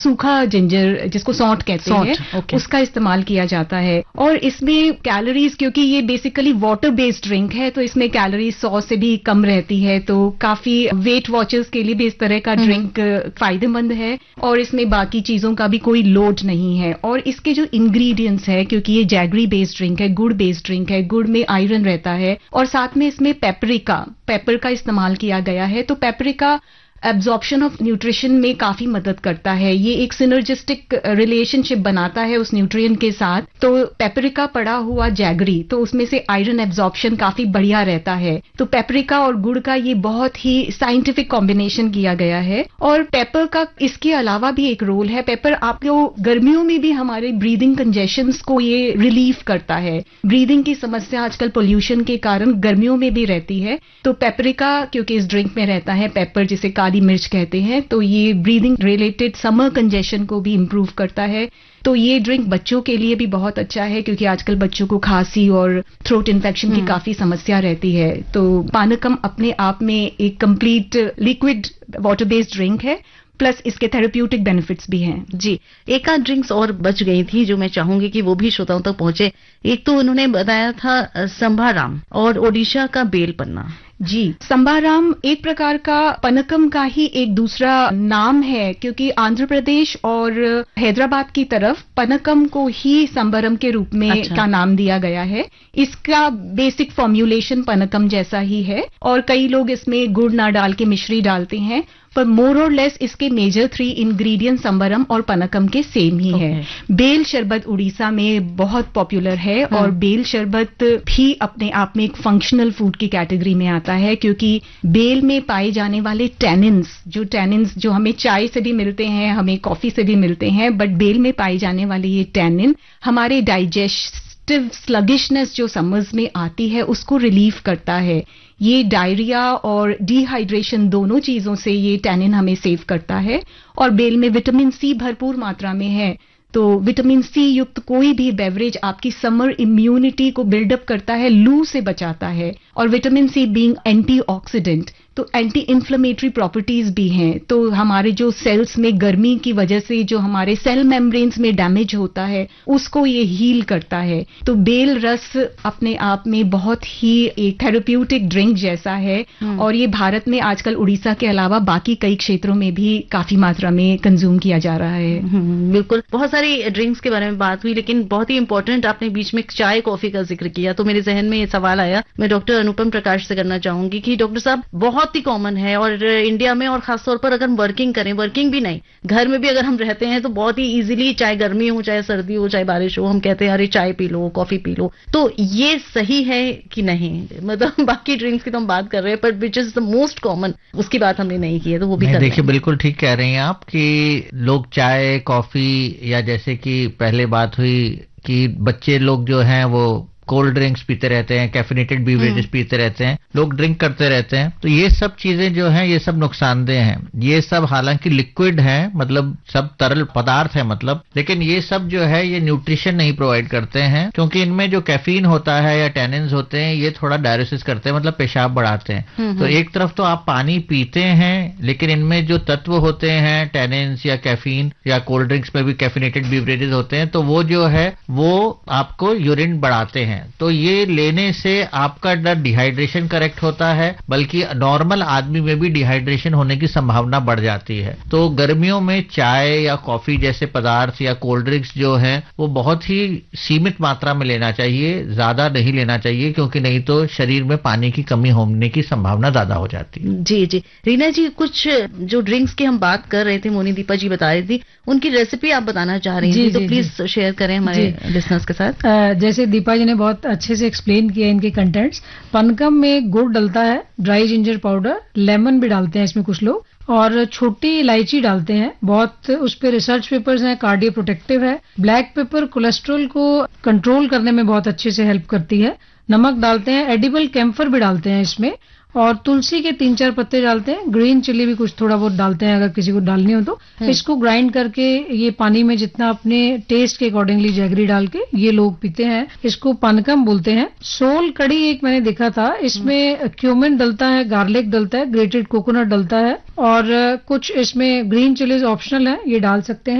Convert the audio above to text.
सूखा जिंजर जिसको सौंठ कहते हैं, okay. उसका इस्तेमाल किया जाता है। और इसमें कैलोरीज, क्योंकि ये बेसिकली वाटर बेस्ड ड्रिंक है, तो इसमें कैलोरीज 100 से भी कम रहती है, तो काफी वेट वॉचर्स के लिए भी इस तरह का ड्रिंक फायदेमंद है। और इसमें बाकी चीजों का भी कोई लोड नहीं है। और इसके जो इंग्रेडिएंट्स है, क्योंकि ये जैगरी बेस्ड ड्रिंक है, गुड़ बेस्ड ड्रिंक है, गुड़ में आयरन रहता है, और साथ में इसमें पेपर का इस्तेमाल किया गया है। तो पेपरिका एब्जॉर्प्शन ऑफ न्यूट्रिशन में काफी मदद करता है। ये एक सिनर्जिस्टिक रिलेशनशिप बनाता है उस न्यूट्रिएंट के साथ। तो पेपरिका पड़ा हुआ जैगरी, तो उसमें से आयरन एब्जॉर्प्शन काफी बढ़िया रहता है। तो पेपरिका और गुड़ का ये बहुत ही साइंटिफिक कॉम्बिनेशन किया गया है। और पेपर का इसके अलावा भी एक रोल है। पेपर आपको गर्मियों में भी हमारे ब्रीदिंग कंजेशंस को ये रिलीफ करता है। ब्रीदिंग की समस्या आजकल पोल्यूशन के कारण गर्मियों में भी रहती है। तो पेपरिका क्योंकि इस ड्रिंक में रहता है, पेपर जिसे काली मिर्च कहते हैं, तो ये ब्रीदिंग रिलेटेड समर कंजेशन को भी इंप्रूव करता है। तो ये ड्रिंक बच्चों के लिए भी बहुत अच्छा है, क्योंकि आजकल बच्चों को खांसी और थ्रोट इन्फेक्शन की काफी समस्या रहती है। तो पानकम अपने आप में एक complete liquid water based drink है, प्लस इसके थेरेप्यूटिक बेनिफिट्स भी हैं। जी, एक आध ड्रिंक्स और बच गई थी जो मैं चाहूंगी कि वो भी श्रोताओं तक पहुंचे। एक तो उन्होंने बताया था संभाराम और ओडिशा का बेल पन्ना। जी, संभाराम एक प्रकार का पनकम का ही एक दूसरा नाम है, क्योंकि आंध्र प्रदेश और हैदराबाद की तरफ पनकम को ही संबरम के रूप में का नाम दिया गया है। इसका बेसिक फॉर्म्यूलेशन पनकम जैसा ही है, और कई लोग इसमें गुड़ ना डाल के मिश्री डालते हैं, पर मोर और लेस इसके मेजर 3 इंग्रेडिएंट संबरम और पनकम के सेम ही है। बेल शरबत उड़ीसा में बहुत पॉपुलर है, और बेल शरबत भी अपने आप में एक फंक्शनल फूड की कैटेगरी में आता है, क्योंकि बेल में पाए जाने वाले टैनिन्स जो हमें चाय से भी मिलते हैं, हमें कॉफी से भी मिलते हैं, बट बेल में पाए जाने वाले ये टैनिन हमारे डाइजेस्टिव स्लगिशनेस जो समर्स में आती है उसको रिलीव करता है। ये डायरिया और डिहाइड्रेशन दोनों चीजों से ये टैनिन हमें सेव करता है। और बेल में विटामिन सी भरपूर मात्रा में है, तो विटामिन सी युक्त कोई भी बेवरेज आपकी समर इम्यूनिटी को बिल्डअप करता है, लू से बचाता है। और विटामिन सी बीइंग एंटीऑक्सीडेंट, तो एंटी इन्फ्लेमेटरी प्रॉपर्टीज भी हैं। तो हमारे जो सेल्स में गर्मी की वजह से जो हमारे सेल मेम्ब्रेन्स में डैमेज होता है उसको ये हील करता है। तो बेल रस अपने आप में बहुत ही एक थेरेप्यूटिक ड्रिंक जैसा है, और ये भारत में आजकल उड़ीसा के अलावा बाकी कई क्षेत्रों में भी काफी मात्रा में कंज्यूम किया जा रहा है। बिल्कुल, बहुत सारी ड्रिंक्स के बारे में बात हुई, लेकिन बहुत ही इंपॉर्टेंट आपने बीच में चाय कॉफी का जिक्र किया, तो मेरे जहन में ये सवाल आया, मैं डॉक्टर अनुपम प्रकाश से करना चाहूंगी कि डॉक्टर साहब बहुत ही कॉमन है और इंडिया में, और खासतौर पर अगर वर्किंग भी नहीं, घर में भी अगर हम रहते हैं तो बहुत ही इजीली, चाहे गर्मी हो चाहे सर्दी हो चाहे बारिश हो, हम कहते हैं अरे चाय P low, coffee P low. तो ये सही है कि नहीं? मतलब बाकी ड्रिंक्स की तो हम बात कर रहे हैं, पर which is the most common उसकी बात हमने नहीं की है, तो वो भी देखिए बिल्कुल ठीक कह रहे हैं आप कि लोग चाय कॉफी, या जैसे कि पहले बात हुई कि बच्चे लोग जो हैं वो कोल्ड ड्रिंक्स पीते रहते हैं, कैफिनेटेड बीवरेजेस पीते रहते हैं, लोग ड्रिंक करते रहते हैं। तो ये सब चीजें जो हैं ये सब नुकसानदेह हैं। ये सब हालांकि लिक्विड हैं, मतलब सब तरल पदार्थ है मतलब, लेकिन ये सब जो है ये न्यूट्रिशन नहीं प्रोवाइड करते हैं, क्योंकि इनमें जो कैफीन होता है या टैनिन्स होते हैं ये थोड़ा डायलिसिस करते हैं, मतलब पेशाब बढ़ाते हैं। तो एक तरफ तो आप पानी पीते हैं, लेकिन इनमें जो तत्व होते हैं टैनिन्स या कैफीन, या कोल्ड ड्रिंक्स में भी कैफिनेटेड बीवरेजेस होते हैं, तो वो जो है वो आपको यूरिन बढ़ाते हैं। तो ये लेने से आपका न डिहाइड्रेशन करेक्ट होता है, बल्कि नॉर्मल आदमी में भी डिहाइड्रेशन होने की संभावना बढ़ जाती है। तो गर्मियों में चाय या कॉफी जैसे पदार्थ या कोल्ड ड्रिंक्स जो हैं वो बहुत ही सीमित मात्रा में लेना चाहिए, ज्यादा नहीं लेना चाहिए, क्योंकि नहीं तो शरीर में पानी की कमी होने की संभावना ज्यादा हो जाती है। जी जी, रीना जी, कुछ जो ड्रिंक्स की हम बात कर रहे थे, मोनी दीपा जी बता रही थी, उनकी रेसिपी आप बताना चाह रही थी, तो प्लीज शेयर करें हमारे लिसनर्स के साथ। जैसे दीपा जी ने बहुत अच्छे से एक्सप्लेन किया इनके कंटेंट्स। पनकम में गुड़ डलता है, ड्राई जिंजर पाउडर, लेमन भी डालते हैं इसमें कुछ लोग, और छोटी इलायची डालते हैं। बहुत उस पे रिसर्च पेपर्स हैं, कार्डियो प्रोटेक्टिव है। ब्लैक पेपर कोलेस्ट्रॉल को कंट्रोल करने में बहुत अच्छे से हेल्प करती है। नमक डालते हैं, एडिबल कैम्फर भी डालते हैं इसमें, और तुलसी के 3-4 पत्ते डालते हैं, ग्रीन चिली भी कुछ थोड़ा बहुत डालते हैं अगर किसी को डालनी हो तो। इसको ग्राइंड करके ये पानी में जितना अपने टेस्ट के अकॉर्डिंगली जैगरी डाल के ये लोग पीते हैं। इसको पानकम बोलते हैं। सोल कड़ी एक मैंने देखा था, इसमें क्यूमिन डलता है, गार्लिक डलता है, ग्रेटेड कोकोनट डलता है और कुछ इसमें ग्रीन चिलीज ऑप्शनल है, ये डाल सकते हैं।